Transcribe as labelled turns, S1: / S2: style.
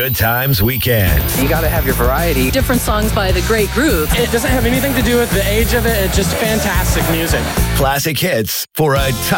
S1: Good Times Weekend.
S2: You got to have your variety.
S3: Different songs by the great group.
S4: It doesn't have anything to do with the age of it. It's just fantastic music.
S1: Classic hits for a time.